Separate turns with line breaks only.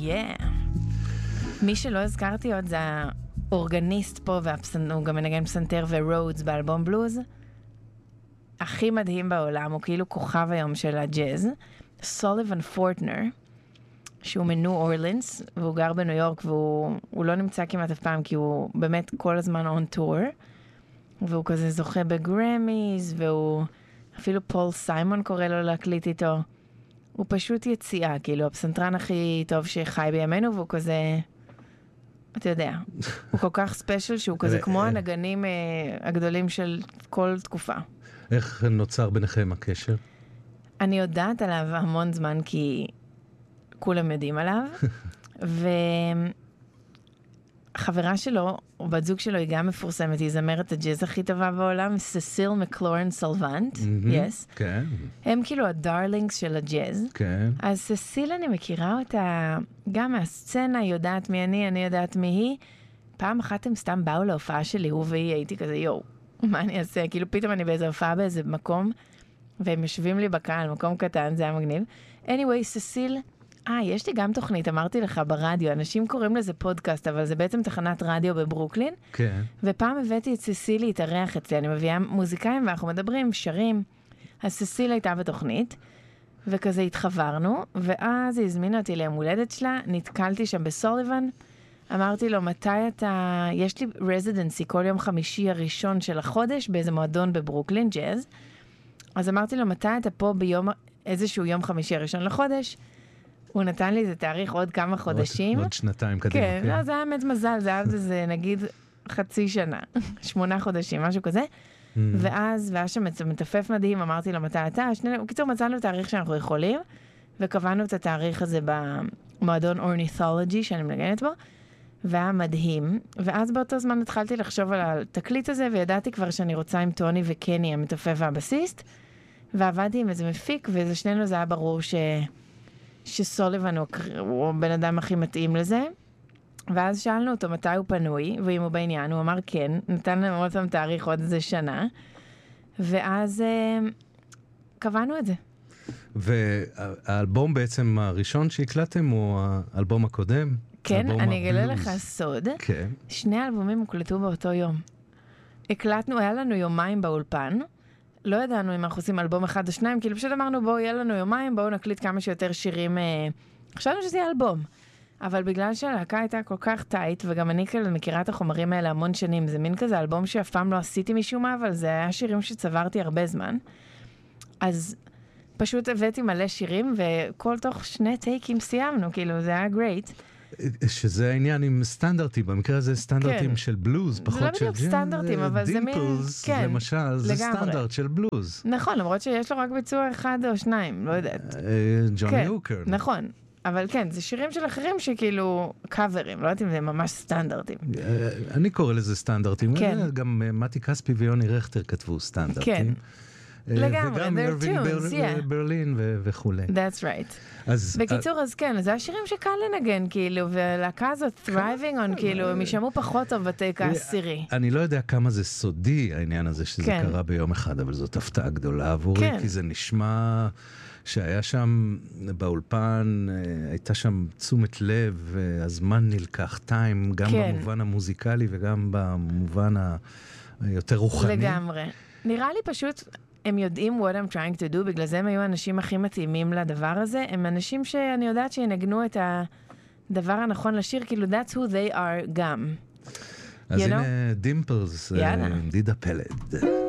yeah. מי שלא הזכרתי עוד זה האורגניסט פה, הוא גם מנגן פסנתר ורודס באלבום בלוז. הכי מדהים בעולם, הוא כאילו כוכב היום של הג'אז. סוליבן פורטנר, שהוא מניו אורלינס, והוא גר בניו יורק, והוא לא נמצא כמעט אף פעם, כי הוא באמת כל הזמן און טור, והוא כזה זוכה בגרמיז, והוא, אפילו פול סיימון קורא לו להקליט איתו. הוא פשוט יציאה, כאילו, הפסנתרן הכי טוב שחי בימינו, והוא כזה, אתה יודע, הוא כל כך ספיישל, שהוא כזה כמו הנגנים הגדולים של כל תקופה.
איך נוצר ביניכם הקשר?
אני יודעת עליו המון זמן, כי כולם יודעים עליו, החברה שלו, או בת זוג שלו, היא גם מפורסמת, היא זמרת הג'אז הכי טובה בעולם, ססיל מקלורן סלוונט, yes.
כן.
הם כאילו הדרלינגס של הג'אז.
כן.
אז ססיל אני מכירה אותה, גם מהסצנה, היא יודעת מי אני יודעת מי היא. פעם אחת הם סתם באו להופעה שלי, הוא והיא, הייתי כזה, יואו, מה אני אעשה? כאילו פתאום אני באיזו הופעה באיזה מקום, והם יושבים לי בקהל, מקום קטן, זה היה מגניב. anyway, ססיל, יש לי גם תוכנית, אמרתי לך ברדיו, אנשים קוראים לזה פודקאסט, אבל זה בעצם תחנת רדיו בברוקלין.
כן.
ופעם הבאתי את ססיל להתארח אצלי, אני מביאה מוזיקאים ואנחנו מדברים, שרים. אז ססיל הייתה בתוכנית, וכזה התחברנו, ואז היא הזמינה אותי ליום הולדת שלה, נתקלתי שם בסוליבן, אמרתי לו, מתי אתה, יש לי רזידנסי כל יום חמישי הראשון של החודש, באיזה מועדון בברוקלין, ג'אז, אז אמרתי לו, מתי אתה פה ביום, איזשהו יום חמישי הראשון לחודש, הוא נתן לי איזה תאריך עוד כמה חודשים.
עוד שנתיים קדימה.
כן, לא, זה היה באמת מזל, זה היה איזה נגיד חצי שנה, 8 חודשים, משהו כזה. ואז, והיה שם מתופף מדהים, אמרתי לו מתי אתה, בקיצור מצאנו תאריך שאנחנו יכולים, וקבענו את התאריך הזה במועדון אורניתולוגי שאני מנגנת בו, והיה מדהים, ואז באותו זמן התחלתי לחשוב על התקליט הזה, וידעתי כבר שאני רוצה עם טוני וקני, המתופף והבסיסט, ועבדתי עם איזה מפיק, וזה שנינו זה היה ברור שסוליבן הוא הבן אדם הכי מתאים לזה, ואז שאלנו אותו מתי הוא פנוי, ואם הוא בעניין, הוא אמר כן, נתן לנו עוד פעם תאריך עוד איזה שנה, ואז קבענו את זה.
והאלבום בעצם הראשון שהקלטתם הוא האלבום הקודם?
כן, אני אגלה לך סוד.
כן.
2 אלבומים הוקלטו באותו יום. הקלטנו, היה לנו יומיים באולפן, לא ידענו אם אנחנו עושים אלבום 1 או 2, כאילו פשוט אמרנו בואו יהיה לנו יומיים, בואו נקליט כמה שיותר שירים, חשבנו שזה יהיה אלבום. אבל בגלל שהלהקה הייתה כל כך טייט, וגם אני כאילו מכירה את החומרים האלה המון שנים, זה מין כזה אלבום שאף פעם לא עשיתי משום מה, אבל זה היה שירים שצברתי הרבה זמן. אז פשוט הבאתי מלא שירים, וכל תוך 2 טייקים סיימנו, כאילו זה היה גרייט.
שזה העניין עם סטנדרטים, במקרה הזה סטנדרטים של בלוז, פחות של
זה לא בדיוק סטנדרטים, אבל זה מין,
דימפלס, למשל, זה סטנדרט של בלוז.
נכון, למרות שיש לו רק ביצוע 1 או 2, לא יודעת.
ג'וני הוקר.
נכון. אבל כן, זה שירים של אחרים שכאילו קאברים, לא יודעת אם זה ממש סטנדרטים.
אני קורא לזה סטנדרטים,
כן.
גם מתי כספי ויוני רכטר כתבו סטנדרטים.
כן. לגמרי,
וגם
they're
ארווינג
tunes,
ברלין וכו'.
That's right. בקיצור, אז כן, זה השירים שקל לנגן, כאילו, והלהקה הזאת, thriving on, כאילו, הם ישמעו פחות טוב בטייק העשירי.
אני לא יודע כמה זה סודי, העניין הזה שזה קרה ביום אחד, אבל זאת הפתעה גדולה עבורי, כי זה נשמע שהיה שם באולפן, הייתה שם תשומת לב, הזמן נלקח טיים, גם במובן המוזיקלי וגם במובן היותר רוחני.
לגמרי. נראה לי פשוט, הם יודעים what I'm trying to do, בגלל זה הם היו האנשים הכי מתאימים לדבר הזה, הם אנשים שאני יודעת שינגנו את הדבר הנכון לשיר, כאילו that's who they are גם.
אז הנה דימפלס, דידה פלד.